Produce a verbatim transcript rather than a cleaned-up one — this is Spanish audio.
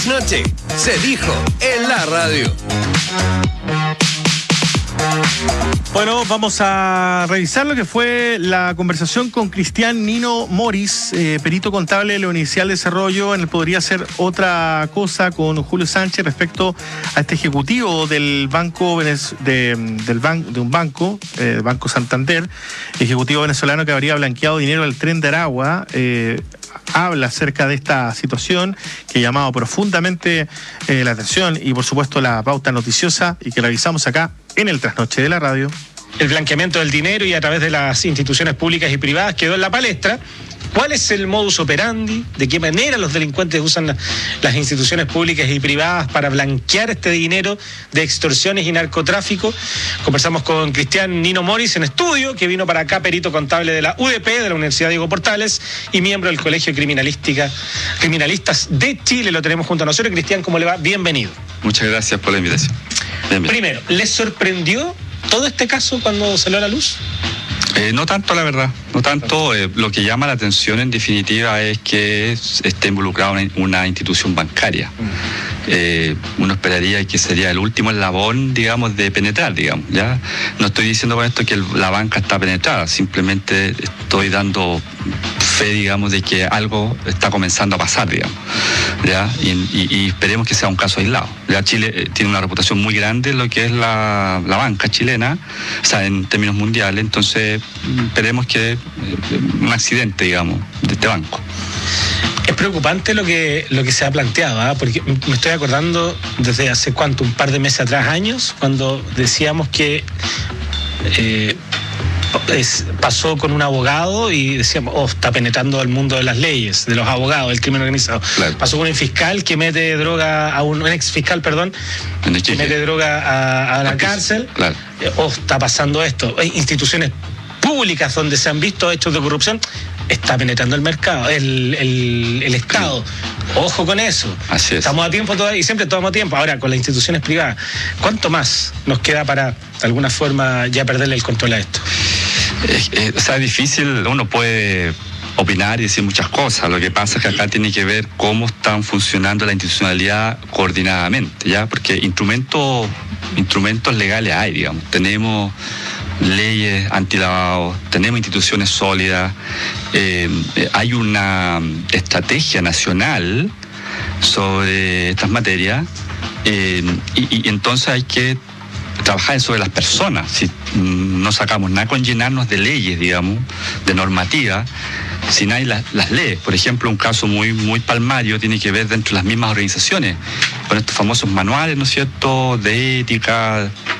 Noche se dijo en la radio. Bueno, vamos a revisar lo que fue la conversación con Cristian Nino Moris, eh, perito contable de la Universidad del Desarrollo, en el Podría Ser Otra Cosa, con Julio Sánchez respecto a este ejecutivo del banco Venez- de, del ban- de un banco, eh, Banco Santander, ejecutivo venezolano que habría blanqueado dinero al Tren de Aragua. Eh, habla acerca de esta situación que ha llamado profundamente eh, la atención y por supuesto la pauta noticiosa y que revisamos acá en el Trasnoche de la Radio. El blanqueamiento del dinero y a través de las instituciones públicas y privadas quedó en la palestra. ¿Cuál es el modus operandi? ¿De qué manera los delincuentes usan la, las instituciones públicas y privadas para blanquear este dinero de extorsiones y narcotráfico? Conversamos con Cristian Nino Moris en estudio, que vino para acá, perito contable de la U D P, de la Universidad Diego Portales, y miembro del Colegio Criminalística, Criminalistas de Chile. Lo tenemos junto a nosotros. Cristian, ¿cómo le va? Bienvenido. Muchas gracias por la invitación. Bien, bien. Primero, ¿les sorprendió todo este caso cuando salió a la luz? Eh, no tanto, la verdad, no tanto. Eh, lo que llama la atención en definitiva es que esté involucrada una, una institución bancaria. Eh, uno esperaría que sería el último eslabón, digamos, de penetrar, digamos, ¿ya? No estoy diciendo con esto que el, la banca está penetrada, simplemente estoy dando fe, digamos, de que algo está comenzando a pasar, digamos, ¿ya? Y, y, y esperemos que sea un caso aislado. Ya Chile eh, tiene una reputación muy grande en lo que es la, la banca chilena, o sea, en términos mundiales, entonces esperemos que eh, un accidente, digamos, de este banco. Es preocupante lo que lo que se ha planteado, ¿eh? Porque me estoy acordando desde hace cuánto, un par de meses atrás, años, cuando decíamos que eh, es, pasó con un abogado y decíamos, oh, está penetrando el mundo de las leyes, de los abogados, del crimen organizado. Claro. Pasó con un fiscal que mete droga, a un, un ex fiscal, perdón, que mete droga a, a la cárcel. Claro. Eh, oh, está pasando esto. Hay instituciones públicas donde se han visto hechos de corrupción. Está penetrando el mercado, el, el, el Estado. Ojo con eso. Así es. Estamos a tiempo todavía y siempre tomamos tiempo. Ahora, con las instituciones privadas, ¿cuánto más nos queda para, de alguna forma, ya perderle el control a esto? Eh, eh, o sea, es difícil, uno puede opinar y decir muchas cosas. Lo que pasa es que acá tiene que ver cómo están funcionando la institucionalidad coordinadamente, ¿ya? Porque instrumentos, instrumentos legales hay, digamos. Tenemos leyes antilavado, tenemos instituciones sólidas, eh, hay una estrategia nacional sobre estas materias, eh, y, y entonces hay que trabajar sobre las personas. Si no sacamos nada con llenarnos de leyes, digamos, de normativa, si no hay las, las leyes. Por ejemplo, un caso muy, muy palmario tiene que ver dentro de las mismas organizaciones, con estos famosos manuales, ¿no es cierto?, de ética,